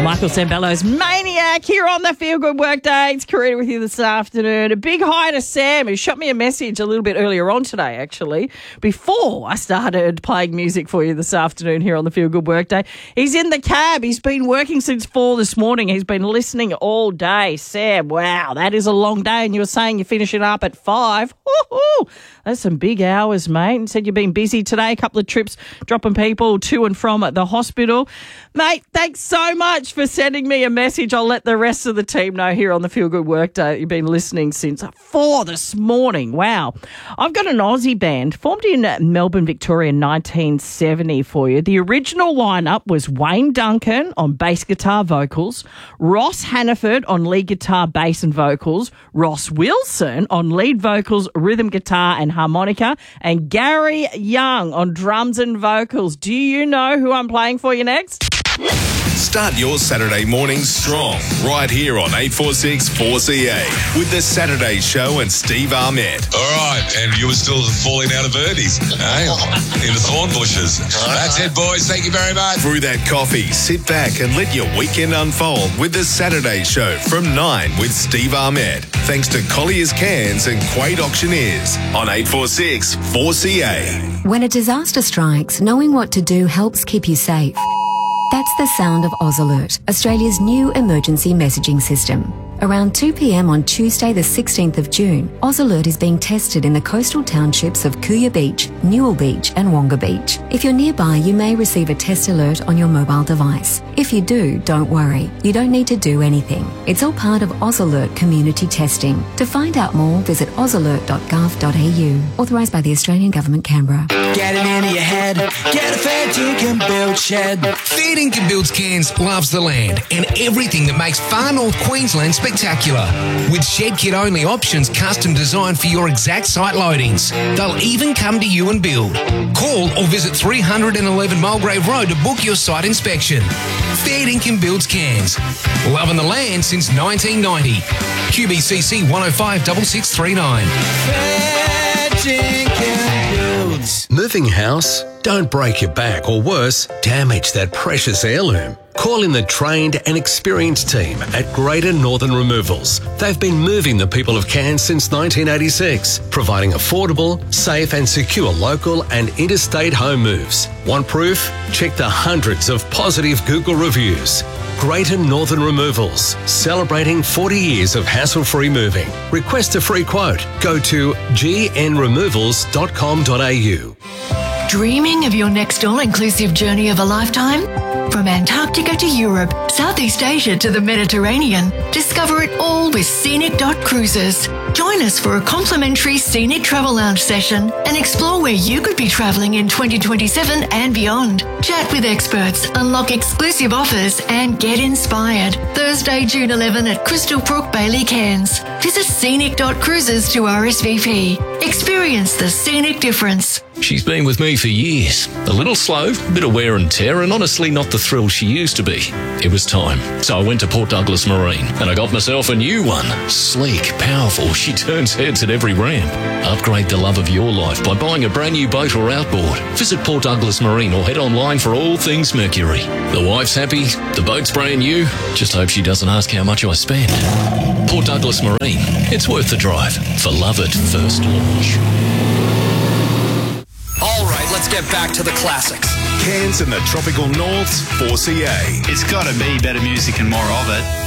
Michael Sambello's Maniac here on the Feel Good Workday. It's Karina with you this afternoon. A big hi to Sam, who shot me a message a little bit earlier on today, actually, before I started playing music for you this afternoon here on the Feel Good Workday. He's in the cab. He's been working since 4 this morning. He's been listening all day. Sam, wow, that is a long day. And you were saying you're finishing up at 5. Woo-hoo! That's some big hours, mate. And said you've been busy today, a couple of trips dropping people to and from the hospital. Mate, thanks so much for sending me a message. I'll let the rest of the team know here on the Feel Good Workday that you've been listening since 4 this morning. Wow. I've got an Aussie band formed in Melbourne, Victoria in 1970 for you. The original lineup was Wayne Duncan on bass guitar vocals, Ross Hannaford on lead guitar, bass and vocals, Ross Wilson on lead vocals, rhythm guitar and harmonica, and Gary Young on drums and vocals. Do you know who I'm playing for you next? Start your Saturday morning strong right here on 846 4CA with the Saturday Show and Steve Ahmed. All right, and you were still falling out of birdies, eh? In the thorn bushes. That's it, boys. Thank you very much. Through that coffee, sit back and let your weekend unfold with the Saturday Show from 9 with Steve Ahmed. Thanks to Collier's Cans and Quade Auctioneers on 846 4CA. When a disaster strikes, knowing what to do helps keep you safe. That's the sound of AusAlert, Australia's new emergency messaging system. Around 2 p.m. on Tuesday the 16th of June, AusAlert is being tested in the coastal townships of Kuya Beach, Newell Beach and Wonga Beach. If you're nearby, you may receive a test alert on your mobile device. If you do, don't worry. You don't need to do anything. It's all part of AusAlert community testing. To find out more, visit ausalert.gov.au. Authorised by the Australian Government, Canberra. Get it into your head. Get a Fair Dinkum Build shed. Fair Dinkum Builds Cairns loves the land and everything that makes far north Queensland spectacular. With shed kit only options custom designed for your exact site loadings. They'll even come to you and build. Call or visit 311 Mulgrave Road to book your site inspection. Fair Dinkum Builds Cairns. Loving the land since 1990. QBCC 105 6639. Fair Dinkum Builds. Moving house? Don't break your back or worse, damage that precious heirloom. Call in the trained and experienced team at Greater Northern Removals. They've been moving the people of Cairns since 1986, providing affordable, safe and secure local and interstate home moves. Want proof? Check the hundreds of positive Google reviews. Greater Northern Removals, celebrating 40 years of hassle-free moving. Request a free quote. Go to gnremovals.com.au. Dreaming of your next all-inclusive journey of a lifetime? From Antarctica to Europe, Southeast Asia to the Mediterranean, discover it all with Scenic.Cruises. Join us for a complimentary Scenic Travel Lounge session and explore where you could be travelling in 2027 and beyond. Chat with experts, unlock exclusive offers and get inspired. Thursday, June 11 at Crystal Brook, Bailey, Cairns. Visit Scenic.Cruises to RSVP. Experience the scenic difference. She's been with me for years. A little slow, a bit of wear and tear, and honestly not the thrill she used to be. It was time. So I went to Port Douglas Marine, and I got myself a new one. Sleek, powerful, she turns heads at every ramp. Upgrade the love of your life by buying a brand new boat or outboard. Visit Port Douglas Marine or head online for all things Mercury. The wife's happy, the boat's brand new. Just hope she doesn't ask how much I spend. Port Douglas Marine. It's worth the drive for love at first launch. All right, let's get back to the classics. Cairns and the tropical north's 4CA. It's got to be better music and more of it.